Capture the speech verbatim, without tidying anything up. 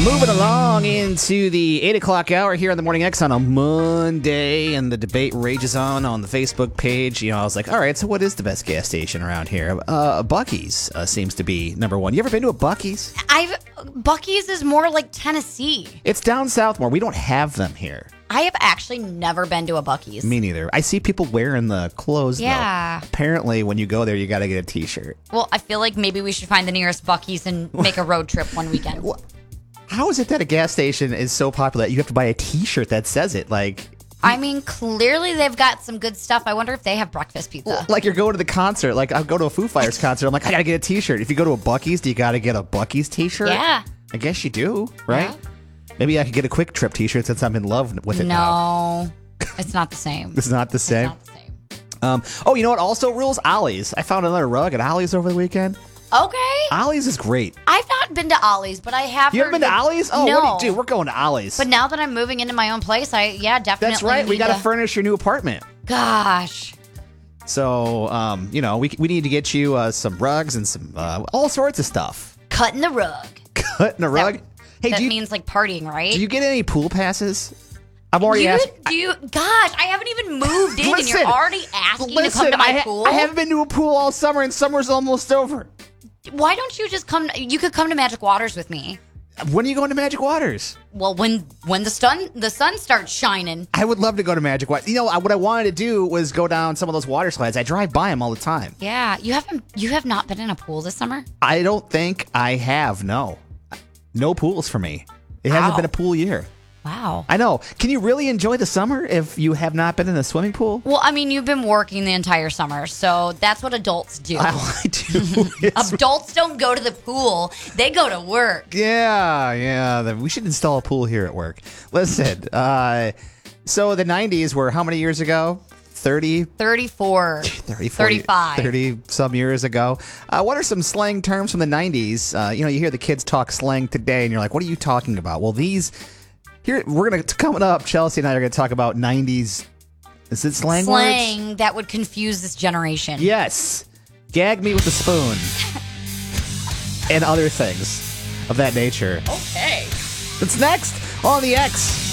Moving along into the eight o'clock hour here on the Morning X on a Monday, and the debate rages on on the Facebook page. You know, I was like, all right, so what is the best gas station around here? Uh, Buc-ee's uh, seems to be number one. You ever been to a Buc-ee's? I've Buc-ee's is more like Tennessee. It's down south more. We don't have them here. I have actually never been to a Buc-ee's. Me neither. I see people wearing the clothes, Yeah. though. Apparently, when you go there, you got to get a T-shirt. Well, I feel like maybe we should find the nearest Buc-ee's and make a road trip one weekend. What? How is it that a gas station is so popular that you have to buy a T-shirt that says it? Like, I mean, clearly they've got some good stuff. I wonder if they have breakfast pizza. like you're going to the concert. Like, I'll go to a Foo Fighters concert. I'm like, I got to get a T-shirt. If you go to a Buc-ee's, do you got to get a Buc-ee's T-shirt? Yeah. I guess you do, right? Yeah. Maybe I could get a Quick Trip T-shirt since I'm in love with it now. No, it's not the same. It's not the same? It's not the same. Um, oh, you know what also rules? Ollie's. I found another rug at Ollie's over the weekend. Okay. Ollie's is great. I've not been to Ollie's, but I have. You haven't heard been to that- Ollie's? Oh, no. what do you do? We're going to Ollie's. But now that I'm moving into my own place, I yeah definitely. That's right. We need got to to furnish your new apartment. Gosh. So, um, you know, we we need to get you uh, some rugs and some uh, all sorts of stuff. Cutting the rug. Cutting a rug. hey, that do you, means like partying, right? do you get any pool passes? I'm already you, asking. do you, gosh, I haven't even moved in, and Listen, you're already asking to Listen, come to my I, ha- pool. I haven't been to a pool all summer, and summer's almost over. Why don't you just come? You could come to Magic Waters with me. When are you going to Magic Waters? Well, when when the sun the sun starts shining. I would love to go to Magic Waters. You know, I- what I wanted to do was go down some of those water slides. I drive by them all the time. Yeah, you haven't. You have not been in a pool this summer. I don't think I have. No, no pools for me. It hasn't Wow. been a pool year. Wow. I know. Can you really enjoy the summer if you have not been in a swimming pool? Well, I mean, you've been working the entire summer, so that's what adults do. All I do is Adults don't go to the pool; they go to work. Yeah, yeah. the- We should install a pool here at work. Listen, uh, so the nineties were how many years ago? thirty, Thirty-four. thirty, forty, Thirty-five. thirty some years ago. Uh, what are some slang terms from the nineties? Uh, you know, you hear the kids talk slang today, and you're like, what are you talking about? Well, these, here, we're going to, coming up, Chelsea and I are going to talk about nineties, is it slang words? Slang that would confuse this generation. Yes. Gag me with a spoon. And other things of that nature. Okay. It's next on the X.